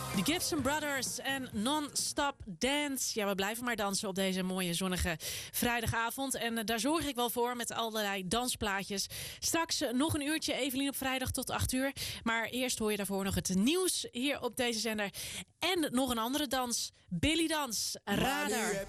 De Gibson Brothers en Non-Stop Dance. Ja, we blijven maar dansen op deze mooie zonnige vrijdagavond. En daar zorg ik wel voor met allerlei dansplaatjes. Straks nog een uurtje Evelien op vrijdag tot 8 uur. Maar eerst hoor je daarvoor nog het nieuws hier op deze zender. En nog een andere dans. Billy Dans, Radar.